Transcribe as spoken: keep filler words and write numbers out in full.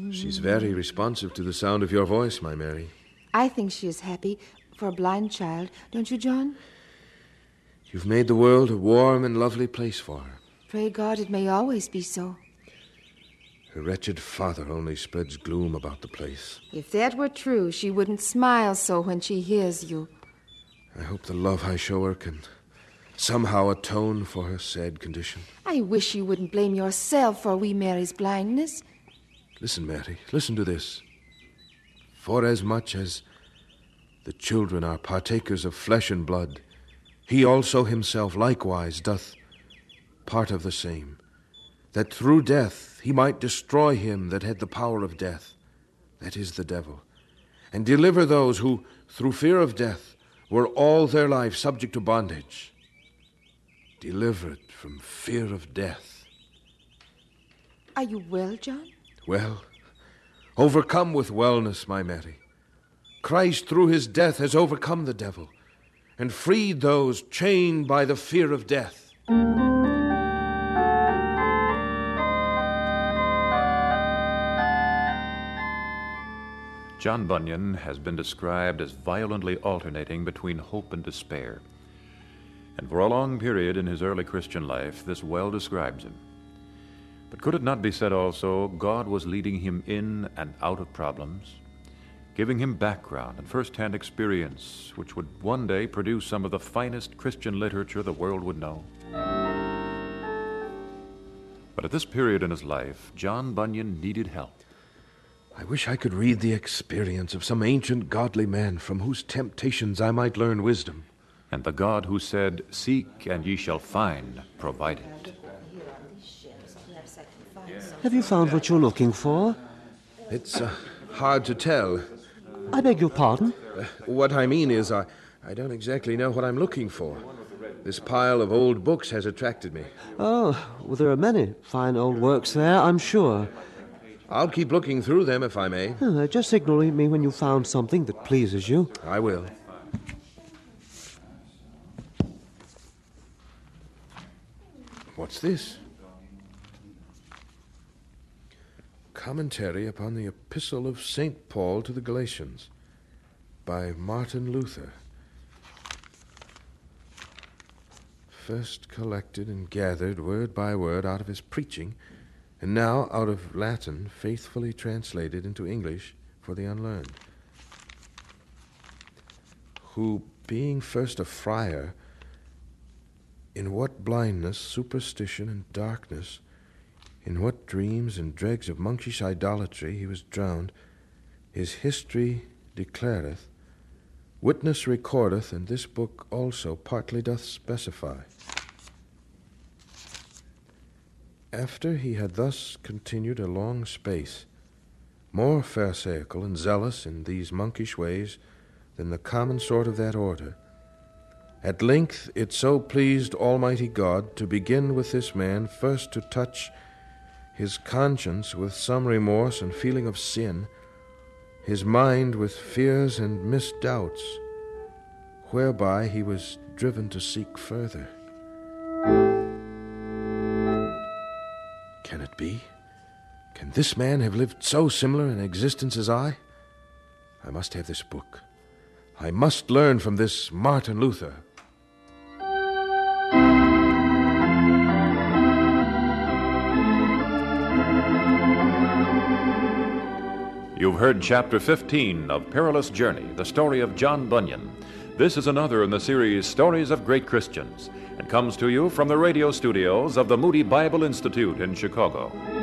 She's very responsive to the sound of your voice, my Mary. I think she is happy for a blind child. Don't you, John? You've made the world a warm and lovely place for her. Pray God it may always be so. Her wretched father only spreads gloom about the place. If that were true, she wouldn't smile so when she hears you. I hope the love I show her can somehow atone for her sad condition. I wish you wouldn't blame yourself for wee Mary's blindness. Listen, Mary, listen to this. Forasmuch as the children are partakers of flesh and blood, he also himself likewise doth part of the same, that through death he might destroy him that had the power of death, that is the devil, and deliver those who, through fear of death, were all their life subject to bondage. Delivered from fear of death. Are you well, John? Well, overcome with wellness, my Mary. Christ, through his death, has overcome the devil and freed those chained by the fear of death. John Bunyan has been described as violently alternating between hope and despair. And for a long period in his early Christian life, this well describes him. But could it not be said also, God was leading him in and out of problems, giving him background and first-hand experience, which would one day produce some of the finest Christian literature the world would know? But at this period in his life, John Bunyan needed help. I wish I could read the experience of some ancient godly man from whose temptations I might learn wisdom. And the God who said, "Seek and ye shall find," provided. Have you found what you're looking for? It's uh, hard to tell. I beg your pardon? Uh, what I mean is I, I don't exactly know what I'm looking for. This pile of old books has attracted me. Oh, well, there are many fine old works there, I'm sure. I'll keep looking through them if I may. Uh, just signal me when you found something that pleases you. I will. What's this? Commentary upon the Epistle of Saint Paul to the Galatians by Martin Luther. First collected and gathered word by word out of his preaching, and now out of Latin faithfully translated into English for the unlearned. Who, being first a friar, in what blindness, superstition, and darkness, in what dreams and dregs of monkish idolatry he was drowned, his history declareth, witness recordeth, and this book also partly doth specify. After he had thus continued a long space, more pharisaical and zealous in these monkish ways than the common sort of that order, at length it so pleased Almighty God to begin with this man first to touch his conscience with some remorse and feeling of sin, his mind with fears and misdoubts, whereby he was driven to seek further. Can it be? Can this man have lived so similar an existence as I? I must have this book. I must learn from this Martin Luther. You've heard Chapter fifteen of Perilous Journey, the story of John Bunyan. This is another in the series Stories of Great Christians, and comes to you from the radio studios of the Moody Bible Institute in Chicago.